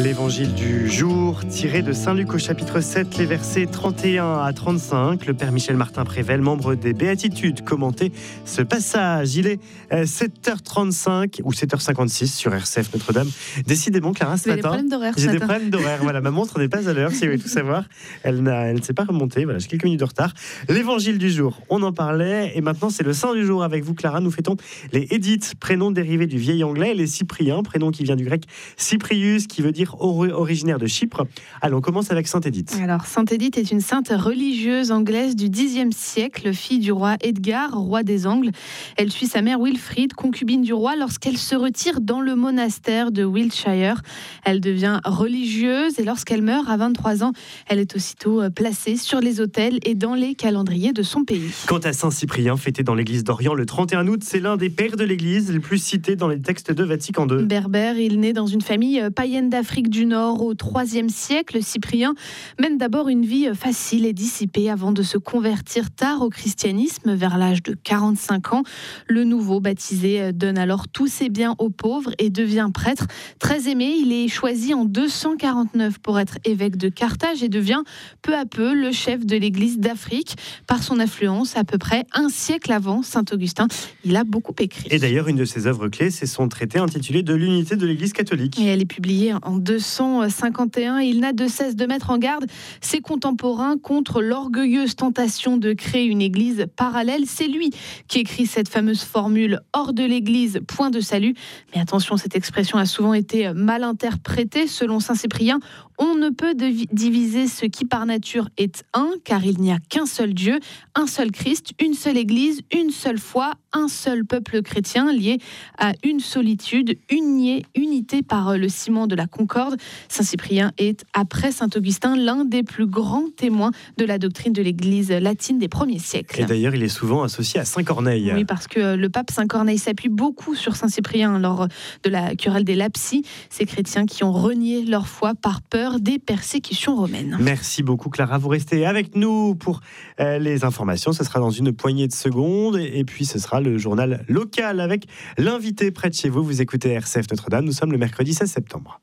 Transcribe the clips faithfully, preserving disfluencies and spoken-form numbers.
L'évangile du jour, tiré de Saint-Luc au chapitre sept, les versets trente et un à trente-cinq. Le père Michel Martin-Prével, membre des Béatitudes, commentait ce passage. Il est sept heures trente-cinq ou sept heures cinquante-six sur R C F Notre-Dame. Décidément, Clara, ce Vous avez matin, des problèmes d'horaire, j'ai ce des matin. problèmes d'horaire. Voilà, ma montre n'est pas à l'heure, si vous voulez tout savoir. Elle, n'a, elle ne s'est pas remontée. Voilà, j'ai quelques minutes de retard. L'évangile du jour, on en parlait. Et maintenant, c'est le saint du jour avec vous, Clara. Nous fêtons les Édith, prénom dérivé du vieil anglais, et les Cypriens, prénom qui vient du grec Cyprius, qui veut dire originaire de Chypre. Allons, on commence avec Sainte Édith. Alors, Sainte Édith est une sainte religieuse anglaise du dixième siècle, fille du roi Edgar, roi des Angles. Elle suit sa mère Wilfrid, concubine du roi, lorsqu'elle se retire dans le monastère de Wiltshire. Elle devient religieuse et lorsqu'elle meurt à vingt-trois ans, elle est aussitôt placée sur les autels et dans les calendriers de son pays. Quant à Saint Cyprien, fêté dans l'église d'Orient le trente et un août, c'est l'un des pères de l'église, le plus cité dans les textes de Vatican deux. Berbère, il naît dans une famille païenne d'Afrique du Nord au troisième siècle. Cyprien mène d'abord une vie facile et dissipée avant de se convertir tard au christianisme vers l'âge de quarante-cinq ans. Le nouveau baptisé donne alors tous ses biens aux pauvres et devient prêtre. Très aimé, il est choisi en deux cent quarante-neuf pour être évêque de Carthage et devient peu à peu le chef de l'église d'Afrique. Par son influence, à peu près un siècle avant Saint Augustin, il a beaucoup écrit. Et d'ailleurs, une de ses œuvres clés, c'est son traité intitulé De l'unité de l'église catholique. Et elle est publiée en deux cent cinquante et un. Il n'a de cesse de mettre en garde ses contemporains contre l'orgueilleuse tentation de créer une église parallèle. C'est lui qui écrit cette fameuse formule « hors de l'église, point de salut ». Mais attention, cette expression a souvent été mal interprétée. Selon Saint Cyprien, on ne peut diviser ce qui par nature est un, car il n'y a qu'un seul Dieu, un seul Christ, une seule Église, une seule foi, un seul peuple chrétien lié à une solitude, unié, unité par le ciment de la concorde. Saint Cyprien est, après Saint Augustin, l'un des plus grands témoins de la doctrine de l'Église latine des premiers siècles. Et d'ailleurs, il est souvent associé à Saint Corneille. Oui, parce que le pape Saint Corneille s'appuie beaucoup sur Saint Cyprien lors de la querelle des Lapsi, ces chrétiens qui ont renié leur foi par peur des persécutions romaines. Merci beaucoup, Clara. Vous restez avec nous pour euh, les informations. Ce sera dans une poignée de secondes. Et, et puis, ce sera le journal local avec l'invité près de chez vous. Vous écoutez R C F Notre-Dame. Nous sommes le mercredi seize septembre.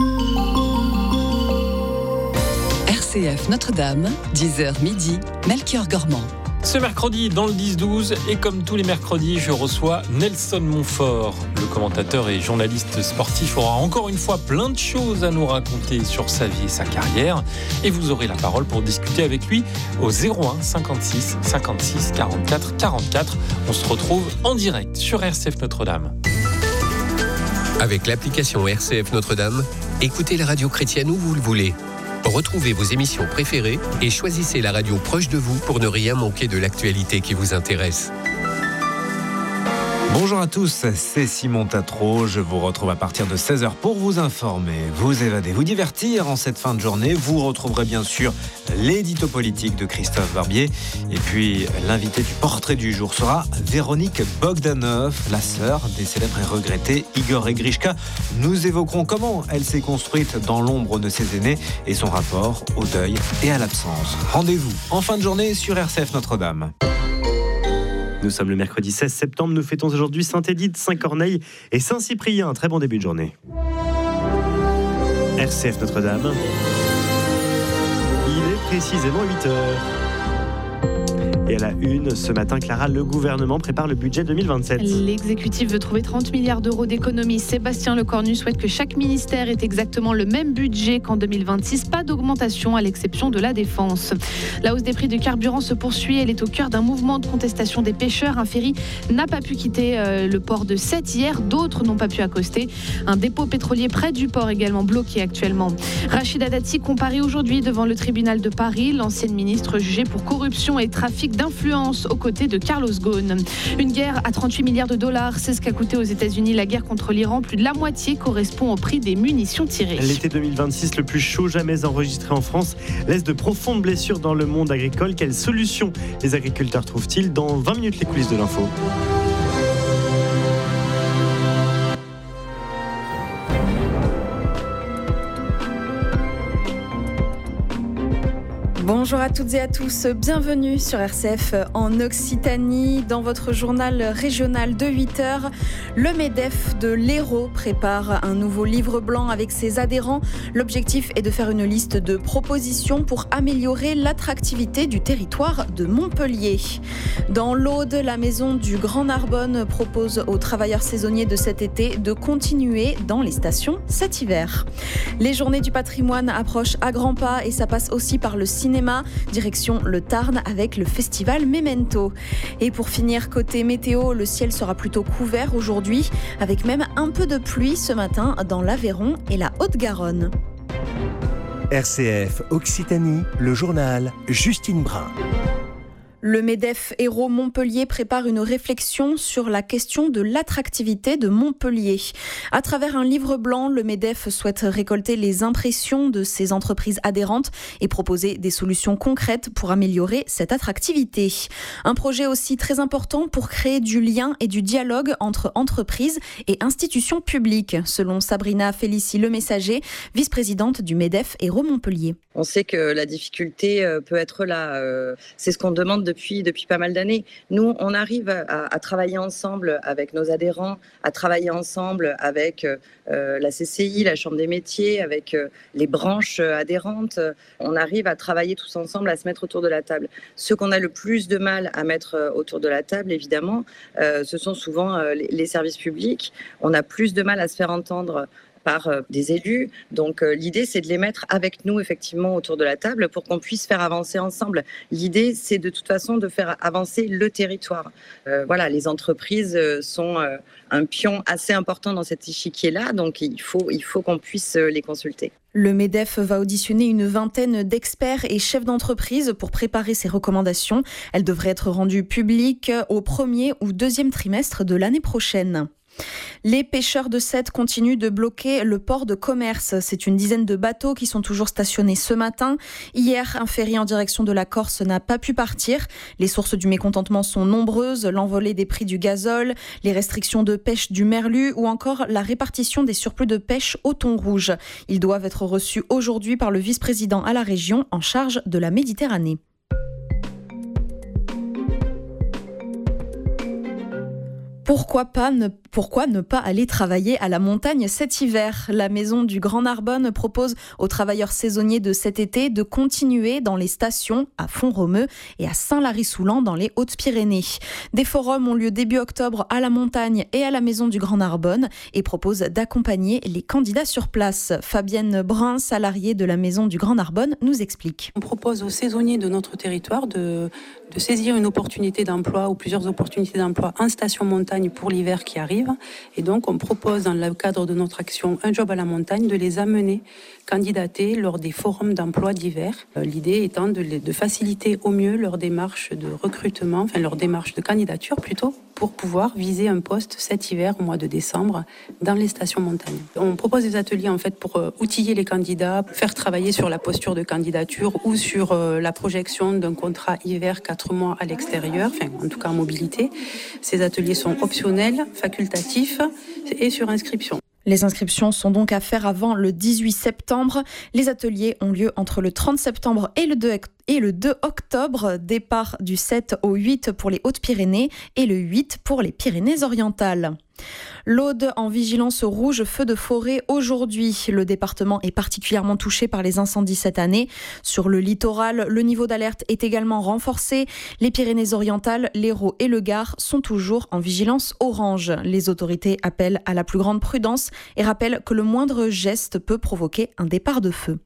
R C F Notre-Dame, dix heures midi, Melchior Gormand. Ce mercredi, dans le dix douze, et comme tous les mercredis, je reçois Nelson Montfort. Le commentateur et journaliste sportif aura encore une fois plein de choses à nous raconter sur sa vie et sa carrière. Et vous aurez la parole pour discuter avec lui au zéro un cinquante-six cinquante-six quarante-quatre quarante-quatre. On se retrouve en direct sur R C F Notre-Dame. Avec l'application R C F Notre-Dame, écoutez la radio chrétienne où vous le voulez. Retrouvez vos émissions préférées et choisissez la radio proche de vous pour ne rien manquer de l'actualité qui vous intéresse. Bonjour à tous, c'est Simon Tatro. Je vous retrouve à partir de seize heures pour vous informer, vous évader, vous divertir en cette fin de journée. Vous retrouverez bien sûr l'édito politique de Christophe Barbier. Et puis l'invité du portrait du jour sera Véronique Bogdanov, la sœur des célèbres et regrettés Igor et Grishka. Nous évoquerons comment elle s'est construite dans l'ombre de ses aînés et son rapport au deuil et à l'absence. Rendez-vous en fin de journée sur R C F Notre-Dame. Nous sommes le mercredi seize septembre. Nous fêtons aujourd'hui Sainte Édith, Saint Corneille et Saint Cyprien. Très bon début de journée. R C F Notre-Dame. Il est précisément huit heures. Et à la une, ce matin, Clara, le gouvernement prépare le budget deux mille vingt-sept. L'exécutif veut trouver trente milliards d'euros d'économies. Sébastien Lecornu souhaite que chaque ministère ait exactement le même budget qu'en deux mille vingt-six. Pas d'augmentation à l'exception de la défense. La hausse des prix du carburant se poursuit. Elle est au cœur d'un mouvement de contestation des pêcheurs. Un ferry n'a pas pu quitter euh, le port de Sète hier. D'autres n'ont pas pu accoster. Un dépôt pétrolier près du port également bloqué actuellement. Rachida Dati comparée aujourd'hui devant le tribunal de Paris. L'ancienne ministre jugée pour corruption et trafic d'influence aux côtés de Carlos Ghosn. Une guerre à trente-huit milliards de dollars, c'est ce qu'a coûté aux États-Unis la guerre contre l'Iran. Plus de la moitié correspond au prix des munitions tirées. L'été deux mille vingt-six, le plus chaud jamais enregistré en France, laisse de profondes blessures dans le monde agricole. Quelles solutions les agriculteurs trouvent-ils? Dans vingt minutes, les coulisses de l'info. Bonjour à toutes et à tous, bienvenue sur R C F en Occitanie. Dans votre journal régional de huit heures, le MEDEF de l'Hérault prépare un nouveau livre blanc avec ses adhérents. L'objectif est de faire une liste de propositions pour améliorer l'attractivité du territoire de Montpellier. Dans l'Aude, la maison du Grand Narbonne propose aux travailleurs saisonniers de cet été de continuer dans les stations cet hiver. Les journées du patrimoine approchent à grands pas et ça passe aussi par le cinéma. Direction le Tarn avec le festival Memento. Et pour finir, côté météo, le ciel sera plutôt couvert aujourd'hui, avec même un peu de pluie ce matin dans l'Aveyron et la Haute-Garonne. R C F Occitanie, le journal Justine Brun. Le MEDEF Hérault Montpellier prépare une réflexion sur la question de l'attractivité de Montpellier. À travers un livre blanc, le MEDEF souhaite récolter les impressions de ses entreprises adhérentes et proposer des solutions concrètes pour améliorer cette attractivité. Un projet aussi très important pour créer du lien et du dialogue entre entreprises et institutions publiques, selon Sabrina Félicie Le Messager, vice-présidente du MEDEF Hérault Montpellier. On sait que la difficulté peut être là. C'est ce qu'on demande depuis, depuis pas mal d'années. Nous, on arrive à, à travailler ensemble avec nos adhérents, à travailler ensemble avec euh, la C C I, la Chambre des métiers, avec euh, les branches adhérentes. On arrive à travailler tous ensemble, à se mettre autour de la table. Ce qu'on a le plus de mal à mettre autour de la table, évidemment, euh, ce sont souvent euh, les, les services publics. On a plus de mal à se faire entendre par des élus. Donc euh, l'idée, c'est de les mettre avec nous, effectivement, autour de la table pour qu'on puisse faire avancer ensemble. L'idée, c'est de toute façon de faire avancer le territoire. Euh, voilà, les entreprises sont euh, un pion assez important dans cet échiquier-là, donc il faut, il faut qu'on puisse les consulter. Le MEDEF va auditionner une vingtaine d'experts et chefs d'entreprise pour préparer ses recommandations. Elles devraient être rendues publiques au premier ou deuxième trimestre de l'année prochaine. Les pêcheurs de Sète continuent de bloquer le port de commerce. C'est une dizaine de bateaux qui sont toujours stationnés ce matin. Hier, un ferry en direction de la Corse n'a pas pu partir. Les sources du mécontentement sont nombreuses. L'envolée des prix du gazole, les restrictions de pêche du merlu ou encore la répartition des surplus de pêche au thon rouge. Ils doivent être reçus aujourd'hui par le vice-président à la région en charge de la Méditerranée. Pourquoi pas ne, pourquoi ne pas aller travailler à la montagne cet hiver ? La maison du Grand Narbonne propose aux travailleurs saisonniers de cet été de continuer dans les stations à Font-Romeu et à Saint-Lary-Soulan dans les Hautes-Pyrénées. Des forums ont lieu début octobre à la montagne et à la maison du Grand Narbonne et proposent d'accompagner les candidats sur place. Fabienne Brun, salariée de la maison du Grand Narbonne, nous explique. On propose aux saisonniers de notre territoire de, de saisir une opportunité d'emploi ou plusieurs opportunités d'emploi en station montagne pour l'hiver qui arrive. Et donc, on propose dans le cadre de notre action Un job à la montagne de les amener candidater lors des forums d'emploi d'hiver. L'idée étant de, de faciliter au mieux leur démarche de recrutement, enfin leur démarche de candidature plutôt, pour pouvoir viser un poste cet hiver au mois de décembre dans les stations montagne. On propose des ateliers en fait pour euh, outiller les candidats, faire travailler sur la posture de candidature ou sur euh, la projection d'un contrat hiver quatre mois à l'extérieur, enfin en tout cas en mobilité. Ces ateliers sont optionnels, facultatifs et sur inscription. Les inscriptions sont donc à faire avant le dix-huit septembre. Les ateliers ont lieu entre le trente septembre et le deux octobre. Départ du sept au huit pour les Hautes-Pyrénées et le huit pour les Pyrénées-Orientales. L'Aude en vigilance rouge feu de forêt aujourd'hui. Le département est particulièrement touché par les incendies cette année. Sur le littoral, le niveau d'alerte est également renforcé. Les Pyrénées-Orientales, l'Hérault et le Gard sont toujours en vigilance orange. Les autorités appellent à la plus grande prudence et rappellent que le moindre geste peut provoquer un départ de feu.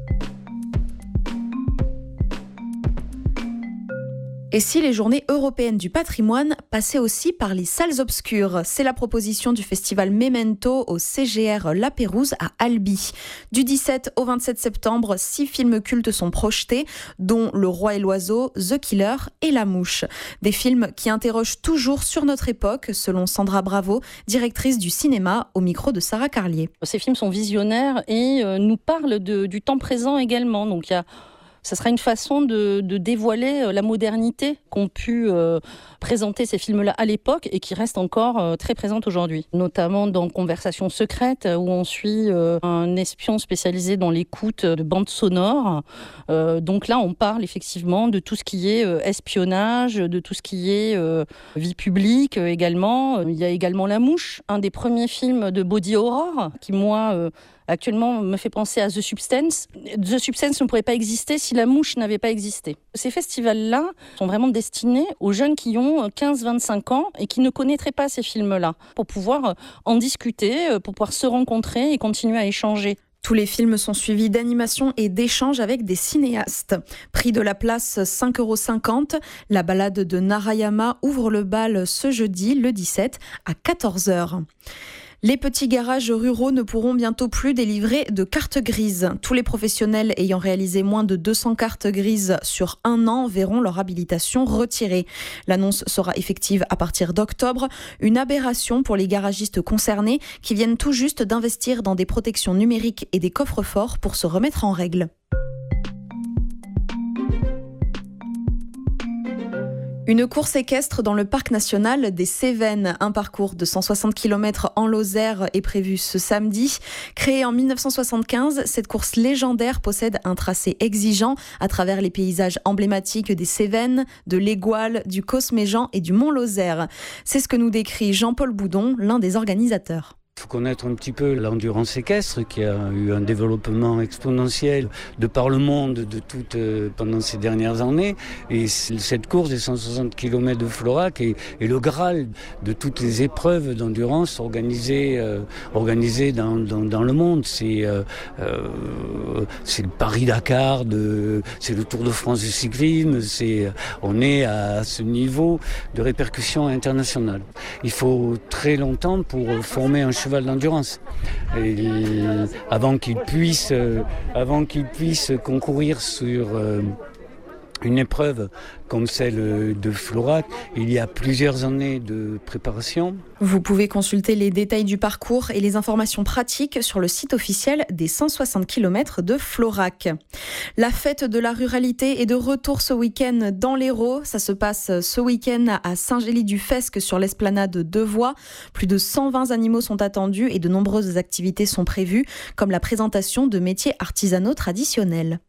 Et si les journées européennes du patrimoine passaient aussi par les salles obscures ? C'est la proposition du festival Memento au C G R La Pérouse à Albi. Du dix-sept au vingt-sept septembre, six films cultes sont projetés, dont Le Roi et l'Oiseau, The Killer et La Mouche. Des films qui interrogent toujours sur notre époque, selon Sandra Bravo, directrice du cinéma, au micro de Sarah Carlier. Ces films sont visionnaires et euh, nous parlent de, du temps présent également. Donc il y a Ça sera une façon de, de dévoiler la modernité qu'ont pu euh, présenter ces films-là à l'époque et qui restent encore euh, très présentes aujourd'hui. Notamment dans Conversations secrètes, où on suit euh, un espion spécialisé dans l'écoute de bandes sonores. Euh, donc là, on parle effectivement de tout ce qui est euh, espionnage, de tout ce qui est euh, vie publique euh, également. Il y a également La Mouche, un des premiers films de Body Horror, qui moi... Euh, actuellement me fait penser à The Substance. The Substance ne pourrait pas exister si La Mouche n'avait pas existé. Ces festivals-là sont vraiment destinés aux jeunes qui ont quinze à vingt-cinq ans et qui ne connaîtraient pas ces films-là, pour pouvoir en discuter, pour pouvoir se rencontrer et continuer à échanger. Tous les films sont suivis d'animations et d'échanges avec des cinéastes. Prix de la place cinq euros cinquante. La balade de Narayama ouvre le bal ce jeudi, le dix-sept, à quatorze heures. Les petits garages ruraux ne pourront bientôt plus délivrer de cartes grises. Tous les professionnels ayant réalisé moins de deux cents cartes grises sur un an verront leur habilitation retirée. L'annonce sera effective à partir d'octobre. Une aberration pour les garagistes concernés qui viennent tout juste d'investir dans des protections numériques et des coffres-forts pour se remettre en règle. Une course équestre dans le parc national des Cévennes. Un parcours de cent soixante kilomètres en Lozère est prévu ce samedi. Créée en mille neuf cent soixante-quinze, cette course légendaire possède un tracé exigeant à travers les paysages emblématiques des Cévennes, de l'Égoile, du Cosméjean et du Mont-Lozère. C'est ce que nous décrit Jean-Paul Boudon, l'un des organisateurs. Il faut connaître un petit peu l'endurance équestre qui a eu un développement exponentiel de par le monde de toute, euh, pendant ces dernières années. Et cette course des cent soixante kilomètres de Florac est, est le Graal de toutes les épreuves d'endurance organisées, euh, organisées dans, dans, dans le monde. C'est, euh, euh, c'est le Paris-Dakar, de, c'est le Tour de France du cyclisme. C'est, on est à ce niveau de répercussion internationale. Il faut très longtemps pour former un cheval d'endurance et, avant qu'il puisse euh, avant qu'il puisse concourir sur euh, une épreuve comme celle de Florac. Il y a plusieurs années de préparation. Vous pouvez consulter les détails du parcours et les informations pratiques sur le site officiel des cent soixante kilomètres de Florac. La fête de la ruralité est de retour ce week-end dans l'Hérault. Ça se passe ce week-end à Saint-Gély-du-Fesque sur l'esplanade de Voix. Plus de cent vingt animaux sont attendus et de nombreuses activités sont prévues, comme la présentation de métiers artisanaux traditionnels.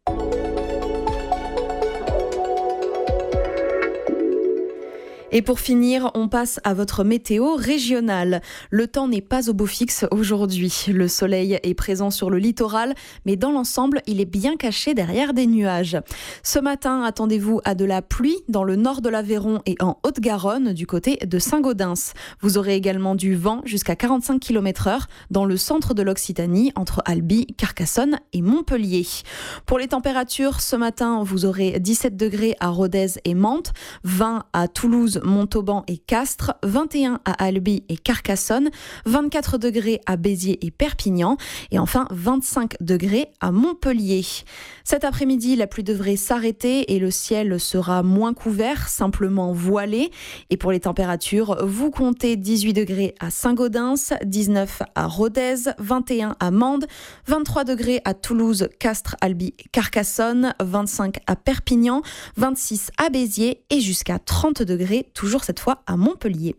Et pour finir, on passe à votre météo régionale. Le temps n'est pas au beau fixe aujourd'hui. Le soleil est présent sur le littoral, mais dans l'ensemble, il est bien caché derrière des nuages. Ce matin, attendez-vous à de la pluie dans le nord de l'Aveyron et en Haute-Garonne, du côté de Saint-Gaudens. Vous aurez également du vent jusqu'à quarante-cinq kilomètres heure dans le centre de l'Occitanie, entre Albi, Carcassonne et Montpellier. Pour les températures, ce matin, vous aurez dix-sept degrés à Rodez et Mantes, vingt à Toulouse, Montauban et Castres, vingt et un à Albi et Carcassonne, vingt-quatre degrés à Béziers et Perpignan et enfin vingt-cinq degrés à Montpellier. Cet après-midi, la pluie devrait s'arrêter et le ciel sera moins couvert, simplement voilé. Et pour les températures, vous comptez dix-huit degrés à Saint-Gaudens, dix-neuf à Rodez, vingt et un à Mende, vingt-trois degrés à Toulouse, Castres, Albi et Carcassonne, vingt-cinq à Perpignan, vingt-six à Béziers et jusqu'à trente degrés toujours cette fois à Montpellier.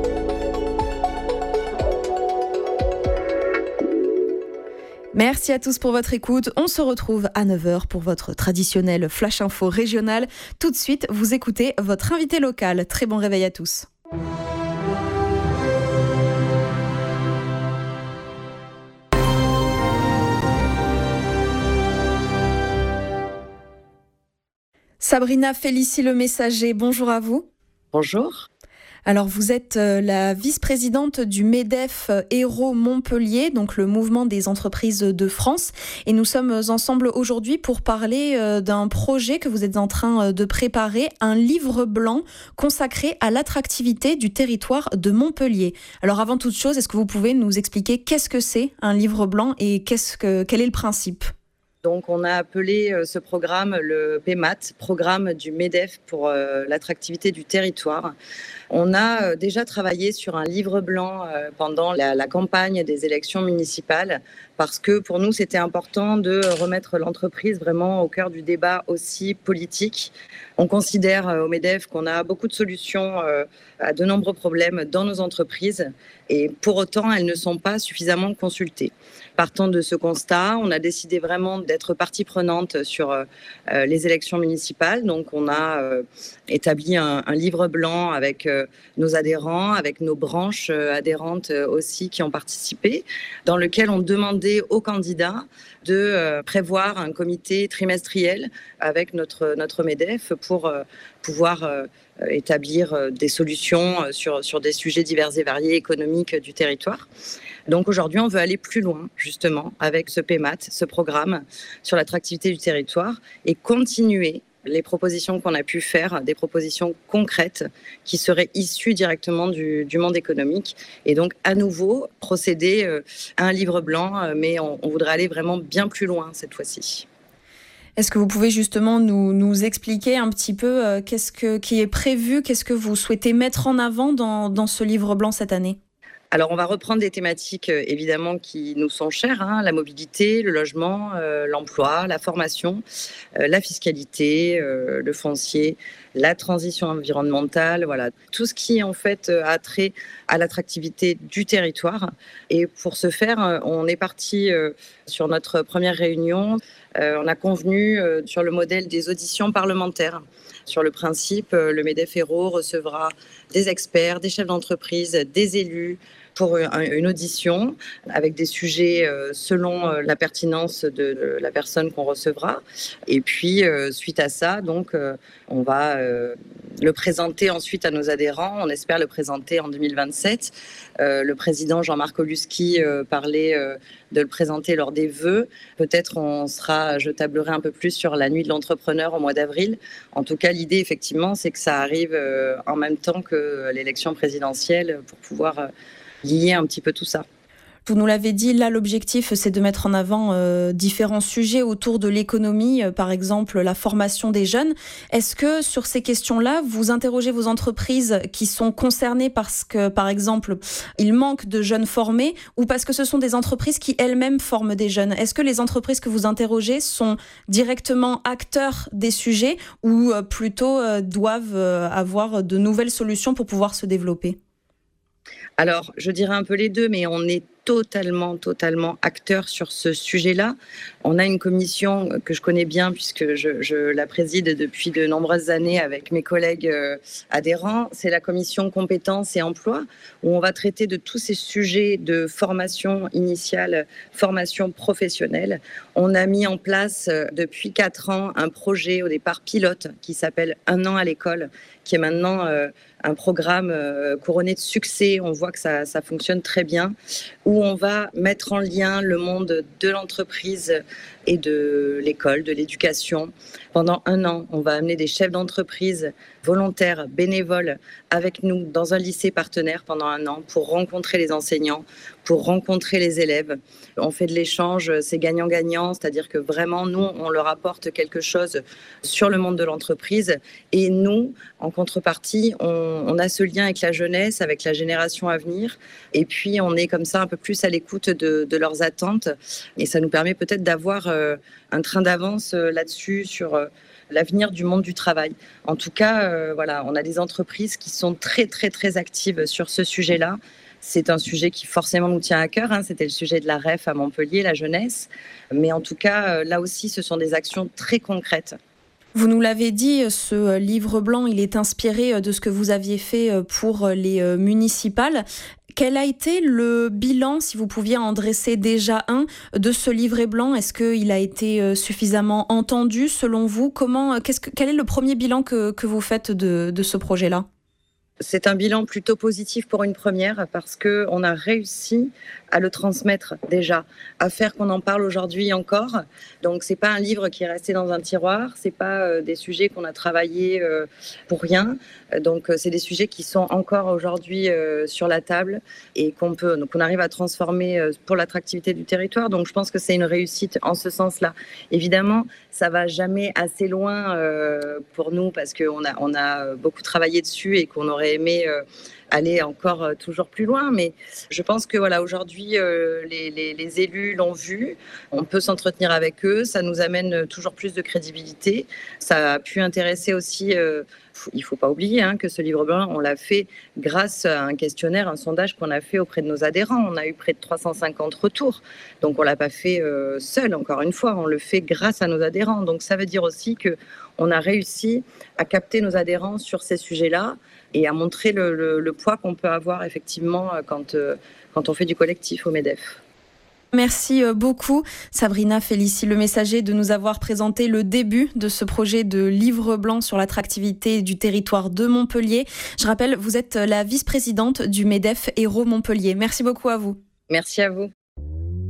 Merci à tous pour votre écoute. On se retrouve à neuf heures pour votre traditionnel Flash Info régional. Tout de suite, vous écoutez votre invité local. Très bon réveil à tous. Sabrina Félicie Le Messager, bonjour à vous. Bonjour. Alors vous êtes la vice-présidente du MEDEF Hérault Montpellier, donc le mouvement des entreprises de France. Et nous sommes ensemble aujourd'hui pour parler d'un projet que vous êtes en train de préparer, un livre blanc consacré à l'attractivité du territoire de Montpellier. Alors avant toute chose, est-ce que vous pouvez nous expliquer qu'est-ce que c'est un livre blanc et qu'est-ce que, quel est le principe ? Donc on a appelé ce programme le P M A T, programme du MEDEF pour euh, l'attractivité du territoire. On a déjà travaillé sur un livre blanc euh, pendant la, la campagne des élections municipales parce que pour nous c'était important de remettre l'entreprise vraiment au cœur du débat aussi politique. On considère euh, au MEDEF qu'on a beaucoup de solutions euh, à de nombreux problèmes dans nos entreprises et pour autant elles ne sont pas suffisamment consultées. Partant de ce constat, on a décidé vraiment d'être partie prenante sur euh, les élections municipales. Donc, on a euh, établi un, un livre blanc avec euh, nos adhérents, avec nos branches euh, adhérentes euh, aussi qui ont participé, dans lequel on demandait aux candidats de euh, prévoir un comité trimestriel avec notre, notre MEDEF pour euh, pouvoir euh, établir euh, des solutions euh, sur, sur des sujets divers et variés économiques du territoire. Donc aujourd'hui, on veut aller plus loin, justement, avec ce P M A T, ce programme sur l'attractivité du territoire, et continuer les propositions qu'on a pu faire, des propositions concrètes qui seraient issues directement du, du monde économique. Et donc, à nouveau, procéder euh, à un livre blanc, mais on, on voudrait aller vraiment bien plus loin cette fois-ci. Est-ce que vous pouvez justement nous, nous expliquer un petit peu euh, qu'est-ce que, qui est prévu, qu'est-ce que vous souhaitez mettre en avant dans, dans ce livre blanc cette année ? Alors, on va reprendre des thématiques, euh, évidemment, qui nous sont chères, hein, la mobilité, le logement, euh, l'emploi, la formation, euh, la fiscalité, euh, le foncier, la transition environnementale, voilà, tout ce qui, en fait, a trait à l'attractivité du territoire. Et pour ce faire, on est parti euh, sur notre première réunion. Euh, on a convenu euh, sur le modèle des auditions parlementaires. Sur le principe, euh, le MEDEF Hérault recevra des experts, des chefs d'entreprise, des élus, pour une audition avec des sujets selon la pertinence de la personne qu'on recevra. Et puis, suite à ça, donc, on va le présenter ensuite à nos adhérents. On espère le présenter en deux mille vingt-sept. Le président Jean-Marc Oluski parlait de le présenter lors des vœux. Peut-être on sera, je tablerai un peu plus sur la nuit de l'entrepreneur au mois d'avril. En tout cas, l'idée, effectivement, c'est que ça arrive en même temps que l'élection présidentielle pour pouvoir lier un petit peu tout ça. Vous nous l'avez dit, là l'objectif c'est de mettre en avant euh, différents sujets autour de l'économie, euh, par exemple la formation des jeunes. Est-ce que sur ces questions-là, vous interrogez vos entreprises qui sont concernées parce que, par exemple, il manque de jeunes formés ou parce que ce sont des entreprises qui elles-mêmes forment des jeunes ? Est-ce que les entreprises que vous interrogez sont directement acteurs des sujets ou euh, plutôt euh, doivent euh, avoir de nouvelles solutions pour pouvoir se développer ? Alors, je dirais un peu les deux, mais on est totalement, totalement acteur sur ce sujet-là. On a une commission que je connais bien puisque je, je la préside depuis de nombreuses années avec mes collègues euh, adhérents. C'est la commission compétences et emploi où on va traiter de tous ces sujets de formation initiale, formation professionnelle. On a mis en place euh, depuis quatre ans un projet au départ pilote qui s'appelle Un an à l'école, qui est maintenant euh, un programme euh, couronné de succès. On voit que ça, ça fonctionne très bien, où on va mettre en lien le monde de l'entreprise et de l'école, de l'éducation. Pendant un an, on va amener des chefs d'entreprise volontaires, bénévoles, avec nous dans un lycée partenaire pendant un an pour rencontrer les enseignants, pour rencontrer les élèves. On fait de l'échange, c'est gagnant-gagnant, c'est-à-dire que vraiment, nous, on leur apporte quelque chose sur le monde de l'entreprise et nous, en contrepartie, on, on a ce lien avec la jeunesse, avec la génération à venir et puis on est comme ça un peu plus à l'écoute de, de leurs attentes et ça nous permet peut-être d'avoir euh, un train d'avance euh, là-dessus sur euh, l'avenir du monde du travail. En tout cas, euh, voilà, on a des entreprises qui sont très, très, très actives sur ce sujet-là. C'est un sujet qui forcément nous tient à cœur. Hein. C'était le sujet de la R E F à Montpellier, la jeunesse. Mais en tout cas, euh, là aussi, ce sont des actions très concrètes. Vous nous l'avez dit, ce livre blanc, il est inspiré de ce que vous aviez fait pour les municipales. Quel a été le bilan, si vous pouviez en dresser déjà un, de ce livret blanc ? Est-ce qu'il a été suffisamment entendu selon vous ? Comment, qu'est-ce que, quel est le premier bilan que, que vous faites de, de ce projet-là ? C'est un bilan plutôt positif pour une première parce qu'on a réussi à le transmettre déjà, à faire qu'on en parle aujourd'hui encore. Donc c'est pas un livre qui est resté dans un tiroir, c'est pas euh, des sujets qu'on a travaillés euh, pour rien. Donc euh, c'est des sujets qui sont encore aujourd'hui euh, sur la table et qu'on peut, donc on arrive à transformer euh, pour l'attractivité du territoire. Donc je pense que c'est une réussite en ce sens-là. Évidemment, ça va jamais assez loin euh, pour nous parce qu'on a on a beaucoup travaillé dessus et qu'on aurait aimé euh, aller encore euh, toujours plus loin. Mais je pense que voilà, aujourd'hui, euh, les, les, les élus l'ont vu. On peut s'entretenir avec eux. Ça nous amène toujours plus de crédibilité. Ça a pu intéresser aussi... Euh, il ne faut pas oublier hein, que ce livre blanc, on l'a fait grâce à un questionnaire, un sondage qu'on a fait auprès de nos adhérents. On a eu près de trois cent cinquante retours. Donc, on ne l'a pas fait euh, seul, encore une fois. On le fait grâce à nos adhérents. Donc, ça veut dire aussi qu'on a réussi à capter nos adhérents sur ces sujets-là et à montrer le, le, le poids qu'on peut avoir effectivement quand, euh, quand on fait du collectif au MEDEF. Merci beaucoup Sabrina Félicie Le Messager de nous avoir présenté le début de ce projet de livre blanc sur l'attractivité du territoire de Montpellier. Je rappelle, vous êtes la vice-présidente du MEDEF Hérault Montpellier. Merci beaucoup à vous. Merci à vous.